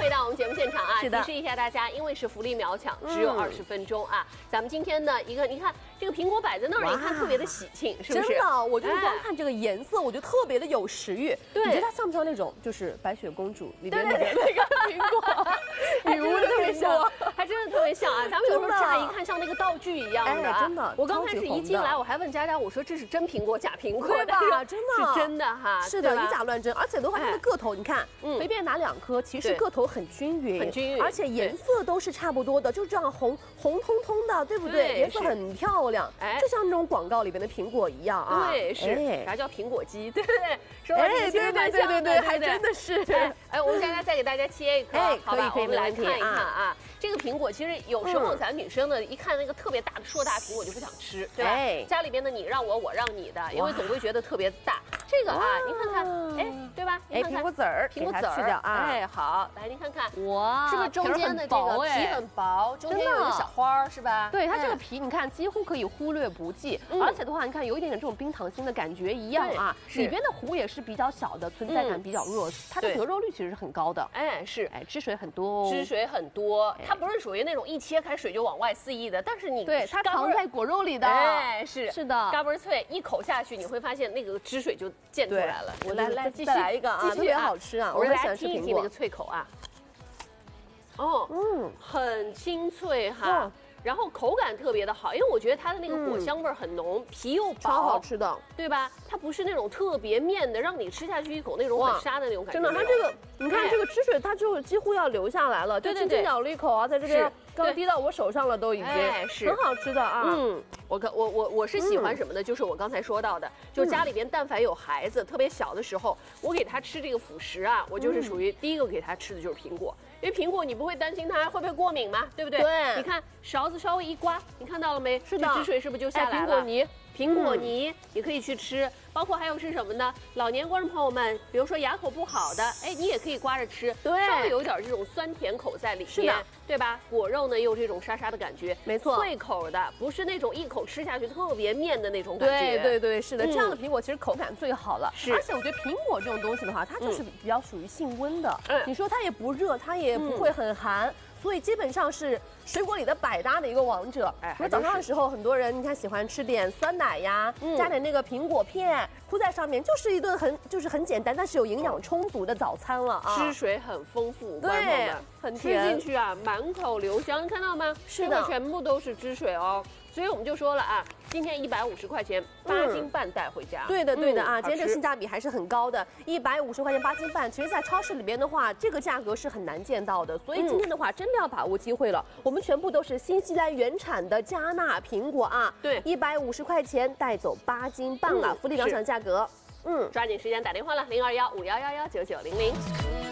回到我们节目现场啊， 是的， 提示一下大家，因为是福利秒抢，只有20分钟啊。咱们今天呢，一个你看这个苹果摆在那儿，一看特别的喜庆，是不是？ 真的，我觉得光看这个颜色，我觉得特别的有食欲。 对， 你觉得它像不像那种就是白雪公主里边那个苹果， 女巫的特别像， 还真的特别像啊！咱们有时候乍一看像那个道具一样的， 真的。 我刚开始一进来，我还问佳佳，我说这是真苹果假苹果， 对吧？真的是真的哈， 是的，以假乱真。而且的话，它的个头，你看，随便拿2颗，其实个头很均匀， 很均匀， 而且颜色都是差不多的，就这样红彤彤的，对不对？颜色很漂亮，就像那种广告里边的苹果一样啊。 对，是啥叫苹果肌，对不对？说对，还真的是。 哎，我们佳佳再给大家切一颗，好吧？我们来看一看啊。这个苹果其实有时候咱女生呢，一看那个特别大的硕大苹果就不想吃，对吧？家里边的你让我，我让你的，因为总会觉得特别大。这个啊，您看看，哎，对吧？ 哎，苹果籽儿去掉啊！ 哎，好，来您看看， 哇， 是不是中间的这个皮很薄，中间有一个小花儿，是吧？ 对，它这个皮你看几乎可以忽略不计，而且的话，你看有一点点这种冰糖心的感觉一样啊，里边的核也是比较小的，存在感比较弱，它的得肉率其实是很高的。 哎，是， 哎，汁水很多哦， 汁水很多，它不是属于那种一切开水就往外肆意的，但是你对它藏在果肉里的， 哎，是的， 嘎嘣脆，一口下去你会发现那个汁水就溅出来了。 我来继续来一个啊，特别好吃啊， 我来听一听那个脆口啊。哦，很清脆哈。然后口感特别的好，因为我觉得它的那个果香味很浓，皮又薄， 超好吃的， 对吧？它不是那种特别面的，让你吃下去一口那种很沙的那种感觉。 真的，它这个你看这个汁水，它就几乎要流下来了，就轻轻咬了一口啊，在这边刚滴到我手上了，都已经是很好吃的啊。 我是喜欢什么呢？就是我刚才说到的，就是家里边但凡有孩子特别小的时候，我给他吃这个辅食啊，我就是属于第一个给他吃的就是苹果。因为苹果你不会担心它会不会过敏吗？对不对？ 对， 你看勺子稍微一刮，你看到了没？ 是的， 汁水是不是就下来了？苹果泥也可以去吃，包括还有是什么呢？老年观众朋友们，比如说牙口不好的，哎，你也可以刮着吃， 对， 稍微有点这种酸甜口在里面，对吧？果肉呢又这种沙沙的感觉， 没错， 脆口的，不是那种一口吃下去特别面的那种感觉。 对，是的，这样的苹果其实口感最好了。 是， 而且我觉得苹果这种东西的话，它就是比较属于性温的。你说它也不热，它也不会很寒。所以基本上是水果里的百搭的一个王者。哎，那早上的时候，很多人你看喜欢吃点酸奶呀，加点那个苹果片铺在上面，就是一顿很简单，但是有营养充足的早餐了啊。 汁水很丰富， 对，很甜， 吃进去啊，满口留香，看到吗？ 是的， 全部都是汁水哦。所以我们就说了啊，今天150块钱8斤半带回家。 对的啊，今天这个性价比还是很高的，150块钱8斤半。其实，在超市里边的话，这个价格是很难见到的。所以今天的话，真的要把握机会了。我们全部都是新西兰原产的加纳苹果啊， 对 ，150块钱带走8斤半了，福利秒抢价格。 抓紧时间打电话了，0215111990。